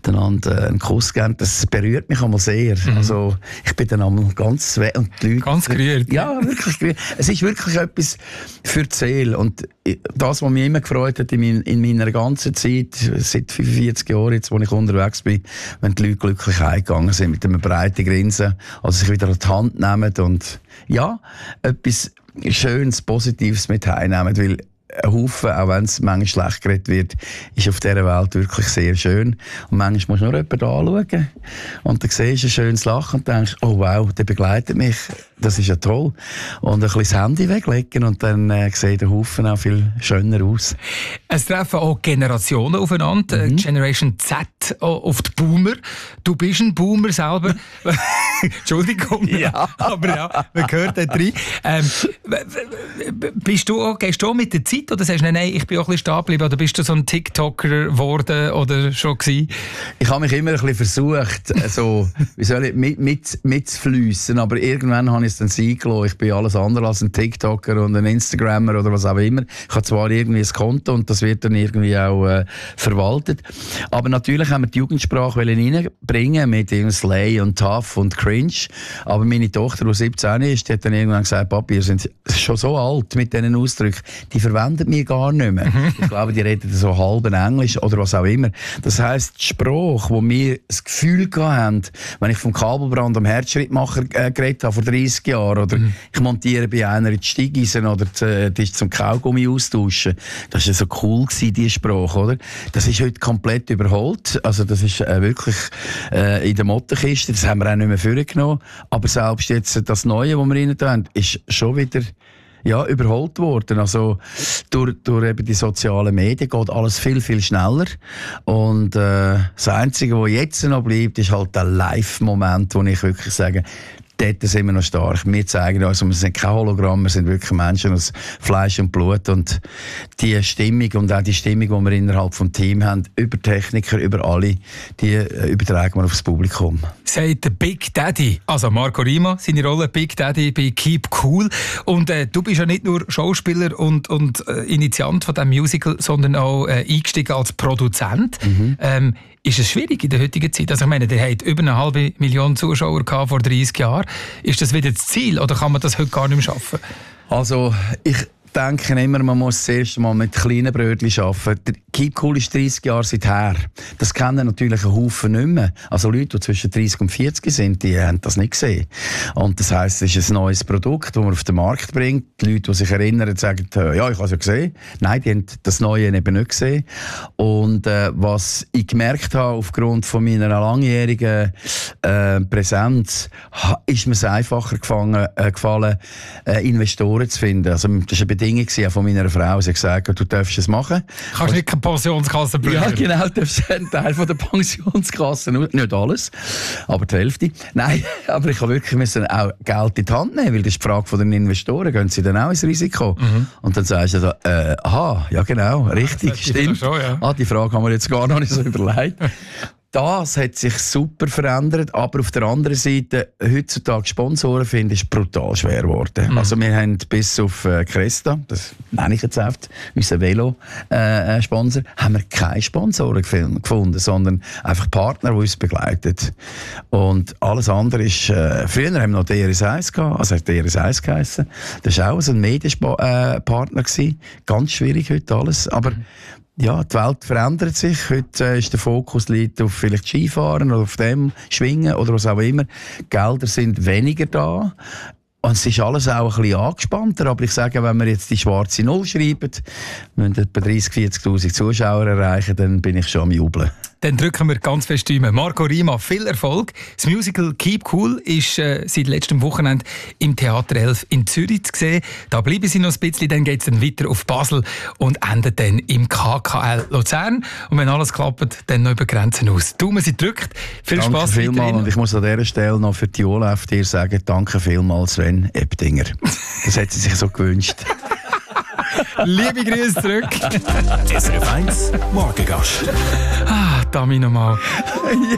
einander einen Kuss geben. Das berührt mich einmal sehr. Also, ich bin dann einmal ganz und die Leute... Ganz gerührt. Ja, wirklich gerührt. Es ist wirklich etwas für die Seele. Und das, was mich immer gefreut hat in meiner ganzen Zeit, seit 45 Jahren jetzt, wo ich unterwegs bin, wenn die Leute glücklich heimgegangen sind, mit einem breiten Grinsen, also sich wieder an die Hand nehmen und ja, etwas Schönes, Positives mit heimnehmen, weil ein Haufen, auch wenn es manchmal schlecht geredet wird, ist auf dieser Welt wirklich sehr schön. Und manchmal musst du nur jemanden anschauen und dann siehst du ein schönes Lachen und denkst, oh wow, der begleitet mich, das ist ja toll. Und ein bisschen das Handy weglegen und dann sieht der Haufen auch viel schöner aus. Es treffen auch Generationen aufeinander, Generation Z auf die Boomer. Du bist ein Boomer selber. Entschuldigung, ja. Aber ja, man hört da rein. Gehst du auch mit der Zeit oder sagst du, nein, ich bin auch ein bisschen stehen geblieben, oder bist du so ein TikToker geworden oder schon gewesen? Ich habe mich immer ein bisschen versucht, so, wie soll ich, mitzufliessen, aber irgendwann habe ich es dann sein gelassen. Ich bin alles andere als ein TikToker und ein Instagrammer oder was auch immer. Ich habe zwar irgendwie ein Konto und das wird dann irgendwie auch verwaltet, aber natürlich haben wir die Jugendsprache reinbringen mit Slay und Tough und Cringe, aber meine Tochter, die 17 ist, die hat dann irgendwann gesagt, Papi, ihr seid schon so alt mit diesen Ausdrücken, die verwendet mir gar nicht mehr. Ich glaube, die reden so halben Englisch oder was auch immer. Das heisst, die Sprache, wo wir das Gefühl hatten, wenn ich vom Kabelbrand am Herzschrittmacher geredet habe vor 30 Jahren oder ich montiere bei einer die Steigeisen oder die zum Kaugummi austauschen, das war so cool gewesen, diese Sprache, oder? Das ist heute komplett überholt. Also das ist wirklich in der Mottenkiste, das haben wir auch nicht mehr vorgenommen. Aber selbst jetzt das Neue, was wir rein tun, ist schon wieder überholt worden. Also durch eben die sozialen Medien geht alles viel, viel schneller. Und das Einzige, was jetzt noch bleibt, ist halt der Live-Moment, wo ich wirklich sage, dort sind wir noch stark. Wir zeigen uns, wir sind kein Hologramm, wir sind wirklich Menschen aus Fleisch und Blut. Und die Stimmung und auch die Stimmung, die wir innerhalb des Teams haben, über Techniker, über alle, die übertragen wir aufs Publikum. Sagt der Big Daddy, also Marco Rima, seine Rolle Big Daddy bei Keep Cool. Und du bist ja nicht nur Schauspieler und Initiant von diesem Musical, sondern auch eingestiegen als Produzent. Ist es schwierig in der heutigen Zeit? Also ich meine, der hat über 500 000 Zuschauer gehabt vor 30 Jahren. Ist das wieder das Ziel oder kann man das heute gar nicht mehr schaffen? Also ich denke immer, man muss das erste Mal mit kleinen Brötchen arbeiten. Der Keep Cool ist 30 Jahre seither. Das kennen natürlich einen Haufen nicht mehr. Also Leute, die zwischen 30 und 40 sind, die haben das nicht gesehen. Und das heisst, es ist ein neues Produkt, das man auf den Markt bringt. Die Leute, die sich erinnern, sagen, ja, ich habe es ja gesehen. Nein, die haben das Neue eben nicht gesehen. Und was ich gemerkt habe, aufgrund von meiner langjährigen Präsenz, ist mir es einfacher gefallen, Investoren zu finden. Also, das ist eine Bedingung von meiner Frau. Sie hat gesagt, du darfst es machen. Kannst nicht keine Pensionskasse blöden. Ja, genau, du darfst einen Teil von der Pensionskasse, nicht alles, aber die Hälfte. Nein, aber ich habe wirklich auch Geld in die Hand nehmen, weil das ist die Frage von den Investoren. Gehen sie dann auch ins Risiko? Und dann sagst du so, aha, ja genau, richtig, stimmt. Schon, ja. Die Frage haben wir jetzt gar noch nicht so überlegt. Das hat sich super verändert, aber auf der anderen Seite, heutzutage Sponsoren finden, ist brutal schwer geworden. Also wir haben bis auf Cresta, das nenne ich jetzt oft, unser Velo-Sponsor, haben wir keine Sponsoren gefunden, sondern einfach Partner, die uns begleiten. Und alles andere ist, früher haben wir noch DRS1 gehabt, also hat DRS1 geheissen. Das war auch so ein Medienpartner gewesen. Ganz schwierig heute alles, aber ja, die Welt verändert sich. Heute ist der Fokus liegt auf vielleicht Skifahren oder auf dem Schwingen oder was auch immer. Gelder sind weniger da. Und es ist alles auch ein bisschen angespannter. Aber ich sage, wenn wir jetzt die schwarze Null schreiben, wenn wir etwa 30.000, 40.000 Zuschauer erreichen, dann bin ich schon am Jubeln. Dann drücken wir ganz fest die Daumen. Marco Rima, viel Erfolg. Das Musical Keep Cool ist seit letztem Wochenende im Theater 11 in Zürich zu sehen. Da bleiben sie noch ein bisschen, dann geht es dann weiter auf Basel und endet dann im KKL Luzern. Und wenn alles klappt, dann noch über Grenzen aus. Daumen sind gedrückt. Viel Spass weiterhin. Und ich muss an dieser Stelle noch für die OLF dir sagen, danke vielmals, Sven Ebdinger. Das hat sie sich so gewünscht. Liebe Grüße zurück. SRF 1 Morgengast. Dami nochmal.